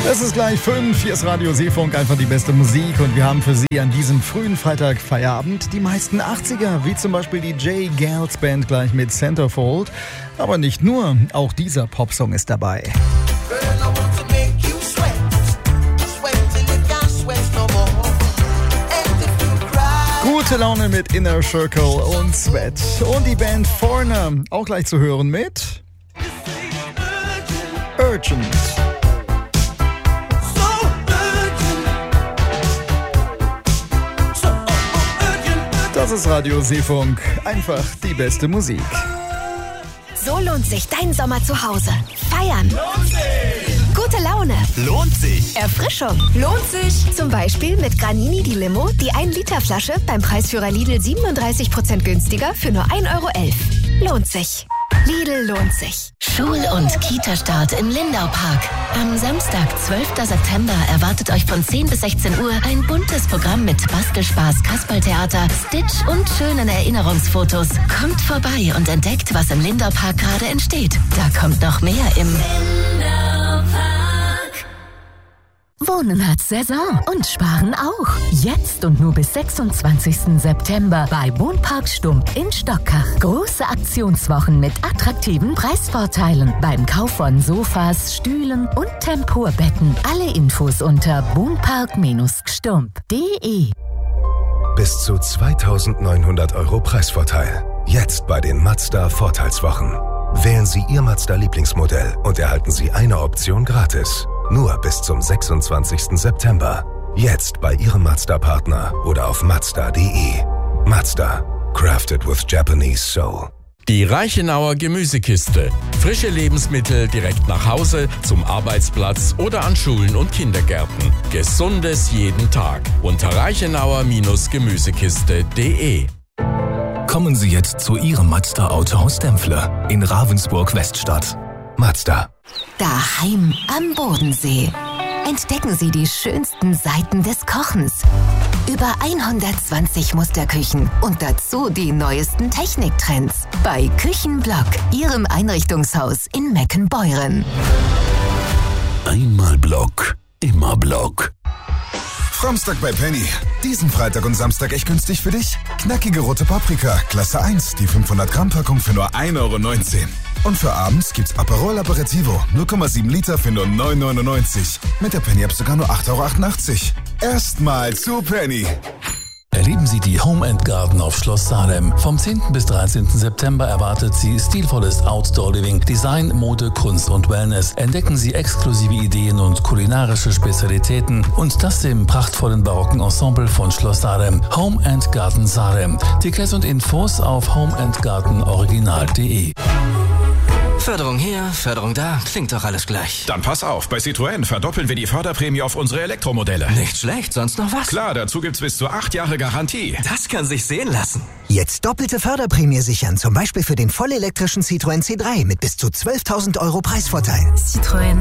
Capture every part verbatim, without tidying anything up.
Es ist gleich fünf, hier ist Radio Seefunk, einfach die beste Musik und wir haben für Sie an diesem frühen Freitag Feierabend die meisten achtziger, wie zum Beispiel die J. Gals Band gleich mit Centerfold. Aber nicht nur, auch dieser Popsong ist dabei. Gute Laune mit Inner Circle und Sweat. Und die Band Foreigner, auch gleich zu hören mit Urgent. Das ist Radio Seefunk, einfach die beste Musik. So lohnt sich dein Sommer zu Hause. Feiern. Lohnt sich. Gute Laune. Lohnt sich. Erfrischung. Lohnt sich. Zum Beispiel mit Granini die Limo, die ein Liter Flasche beim Preisführer Lidl siebenunddreißig Prozent günstiger für nur ein Euro elf. Lohnt sich. Lidl lohnt sich. Schul- und Kita-Start im Lindau-Park. Am Samstag, zwölften September, erwartet euch von zehn bis sechzehn Uhr ein buntes Programm mit Bastelspaß, Kasperltheater, Stitch und schönen Erinnerungsfotos. Kommt vorbei und entdeckt, was im Lindau-Park gerade entsteht. Da kommt noch mehr im Lindau-Park. Wohnen hat Saison und Sparen auch. Jetzt und nur bis sechsundzwanzigsten September bei Wohnpark Stump in Stockach. Große Aktionswochen mit attraktiven Preisvorteilen beim Kauf von Sofas, Stühlen und Temporbetten. Alle Infos unter wohnpark Stump punkt de. Bis zu zweitausendneunhundert Euro Preisvorteil. Jetzt bei den Mazda Vorteilswochen. Wählen Sie Ihr Mazda-Lieblingsmodell und erhalten Sie eine Option gratis. Nur bis zum sechsundzwanzigsten September. Jetzt bei Ihrem Mazda-Partner oder auf mazda punkt de. Mazda. Crafted with Japanese Soul. Die Reichenauer Gemüsekiste. Frische Lebensmittel direkt nach Hause, zum Arbeitsplatz oder an Schulen und Kindergärten. Gesundes jeden Tag. Unter reichenauer Gemüsekiste punkt de. Kommen Sie jetzt zu Ihrem Mazda Autohaus Dempfle in Ravensburg-Weststadt. Mazda. Daheim am Bodensee. Entdecken Sie die schönsten Seiten des Kochens. Über hundertzwanzig Musterküchen und dazu die neuesten Techniktrends. Bei Küchenblock, Ihrem Einrichtungshaus in Meckenbeuren. Einmal Block, immer Block. Framstag bei Penny. Diesen Freitag und Samstag echt günstig für dich? Knackige rote Paprika, Klasse eins, die fünfhundert Gramm Packung für nur ein Euro neunzehn. Und für abends gibt's Aperol Aperitivo, null Komma sieben Liter für nur neun Euro neunundneunzig. Mit der Penny-App sogar nur acht Euro achtundachtzig. Erstmal zu Penny. Erleben Sie die Home and Garden auf Schloss Salem. Vom zehnten bis dreizehnten September erwartet Sie stilvolles Outdoor-Living, Design, Mode, Kunst und Wellness. Entdecken Sie exklusive Ideen und kulinarische Spezialitäten und das im prachtvollen barocken Ensemble von Schloss Salem. Home and Garden Salem. Tickets und Infos auf home and garden original punkt de. Förderung hier, Förderung da, klingt doch alles gleich. Dann pass auf, bei Citroën verdoppeln wir die Förderprämie auf unsere Elektromodelle. Nicht schlecht, sonst noch was? Klar, dazu gibt's bis zu acht Jahre Garantie. Das kann sich sehen lassen. Jetzt doppelte Förderprämie sichern, zum Beispiel für den vollelektrischen Citroën C drei mit bis zu zwölftausend Euro Preisvorteil. Citroën.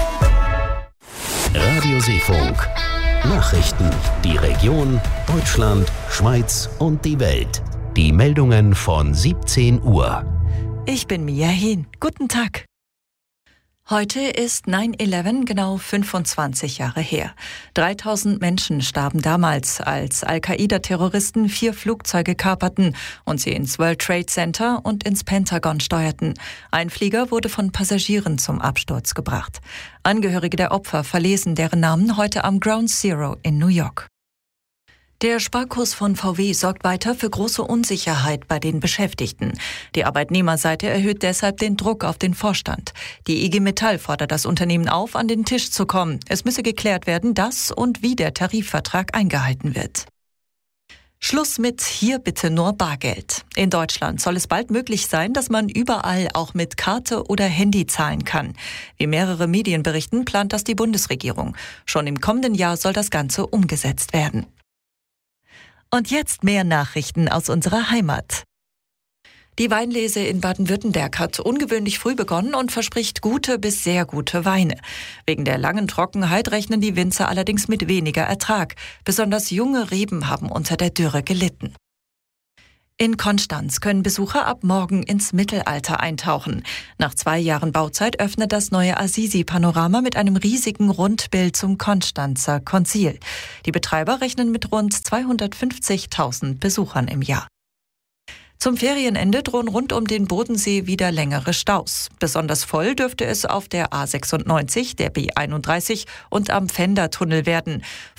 Radio Seefunk. Nachrichten, die Region, Deutschland, Schweiz und die Welt. Die Meldungen von siebzehn Uhr. Ich bin Mia Hehn. Guten Tag. Heute ist neun elf genau fünfundzwanzig Jahre her. dreitausend Menschen starben damals, als Al-Qaida-Terroristen vier Flugzeuge kaperten und sie ins World Trade Center und ins Pentagon steuerten. Ein Flieger wurde von Passagieren zum Absturz gebracht. Angehörige der Opfer verlesen deren Namen heute am Ground Zero in New York. Der Sparkurs von V W sorgt weiter für große Unsicherheit bei den Beschäftigten. Die Arbeitnehmerseite erhöht deshalb den Druck auf den Vorstand. Die I G Metall fordert das Unternehmen auf, an den Tisch zu kommen. Es müsse geklärt werden, dass und wie der Tarifvertrag eingehalten wird. Schluss mit hier bitte nur Bargeld. In Deutschland soll es bald möglich sein, dass man überall auch mit Karte oder Handy zahlen kann. Wie mehrere Medien berichten, plant das die Bundesregierung. Schon im kommenden Jahr soll das Ganze umgesetzt werden. Und jetzt mehr Nachrichten aus unserer Heimat. Die Weinlese in Baden-Württemberg hat ungewöhnlich früh begonnen und verspricht gute bis sehr gute Weine. Wegen der langen Trockenheit rechnen die Winzer allerdings mit weniger Ertrag. Besonders junge Reben haben unter der Dürre gelitten. In Konstanz können Besucher ab morgen ins Mittelalter eintauchen. Nach zwei Jahren Bauzeit öffnet das neue Assisi-Panorama mit einem riesigen Rundbild zum Konstanzer Konzil. Die Betreiber rechnen mit rund zweihundertfünfzigtausend Besuchern im Jahr. Zum Ferienende drohen rund um den Bodensee wieder längere Staus. Besonders voll dürfte es auf der A sechsundneunzig, der B einunddreißig und am Pfändertunnel werden.